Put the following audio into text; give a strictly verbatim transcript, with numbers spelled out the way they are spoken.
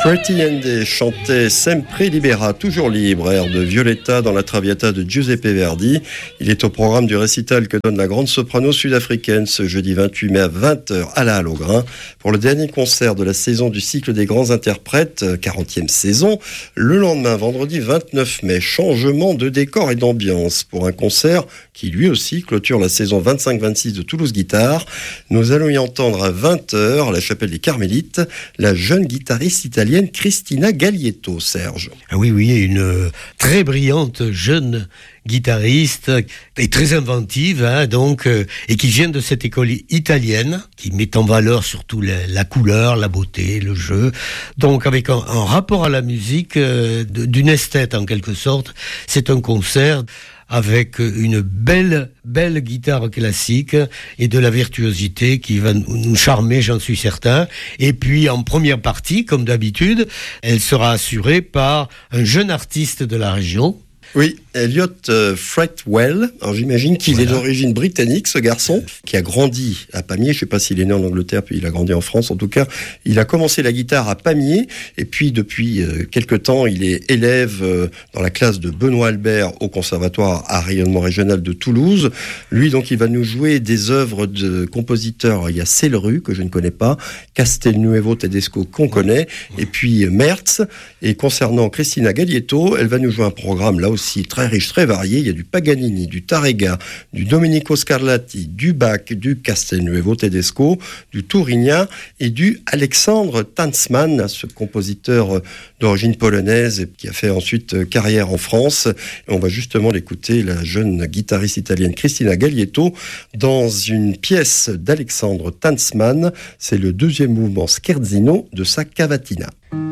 Pretty Andy chantait Sempre Libera, toujours libre, air de Violetta dans la Traviata de Giuseppe Verdi. Il est au programme du récital que donne la grande soprano sud-africaine ce jeudi vingt-huit mai à vingt heures à la Halle au Grain pour le dernier concert de la saison du cycle des grands interprètes, quarantième saison. Le lendemain, vendredi vingt-neuf mai, changement de décor et d'ambiance pour un concert qui lui aussi clôture la saison vingt-cinq vingt-six de Toulouse Guitare. Nous allons y entendre à vingt heures à la chapelle des Carmélites la jeune guitariste italienne Cristina Gaglietto, Serge. Ah oui, oui, une très brillante jeune guitariste et très inventive, hein, donc, euh, et qui vient de cette école italienne, qui met en valeur surtout la, la couleur, la beauté, le jeu, donc avec un, un rapport à la musique euh, de, d'une esthète en quelque sorte. C'est un concert avec une belle, belle guitare classique et de la virtuosité qui va nous charmer, j'en suis certain. Et puis, en première partie, comme d'habitude, elle sera assurée par un jeune artiste de la région. Oui, Elliot euh, Fretwell. Alors j'imagine qu'il voilà. est d'origine britannique, ce garçon, qui a grandi à Pamiers. Je ne sais pas s'il est né en Angleterre, puis il a grandi en France. En tout cas, il a commencé la guitare à Pamiers. Et puis, depuis euh, quelque temps, il est élève euh, dans la classe de Benoît Albert au Conservatoire à rayonnement régional de Toulouse. Lui, donc, il va nous jouer des œuvres de compositeurs. Il y a Celeru, que je ne connais pas, Castelnuovo Tedesco, qu'on connaît, et puis Mertz. Et concernant Cristina Gaglietto, elle va nous jouer un programme, là aussi, très riche, très varié. Il y a du Paganini, du Tarrega, du Domenico Scarlatti, du Bach, du Castelnuovo Tedesco, du Tourigna et du Alexandre Tanzmann, ce compositeur d'origine polonaise qui a fait ensuite carrière en France. Et on va justement l'écouter, la jeune guitariste italienne Cristina Gaglietto, dans une pièce d'Alexandre Tanzmann. C'est le deuxième mouvement scherzino de sa cavatina.